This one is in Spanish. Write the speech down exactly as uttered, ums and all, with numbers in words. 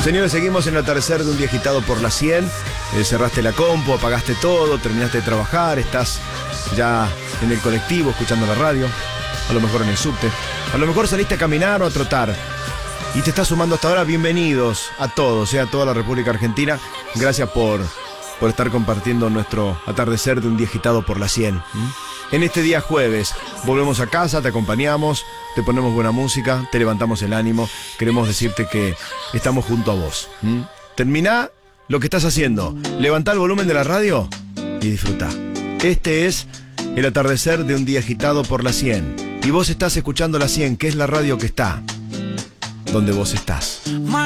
Señores, seguimos en el atardecer de un día agitado por la cien. Eh, cerraste la compu, apagaste todo, terminaste de trabajar, estás ya en el colectivo escuchando la radio, a lo mejor en el subte, a lo mejor saliste a caminar o a trotar y te estás sumando hasta ahora. Bienvenidos a todos, eh, a toda la República Argentina. Gracias por, por estar compartiendo nuestro atardecer de un día agitado por la cien. ¿Mm? En este día jueves volvemos a casa, te acompañamos, te ponemos buena música, te levantamos el ánimo. Queremos decirte que estamos junto a vos. ¿Mm? Terminá lo que estás haciendo, levantá el volumen de la radio y disfrutá. Este es el atardecer de un día agitado por la cien. Y vos estás escuchando la cien, que es la radio que está donde vos estás.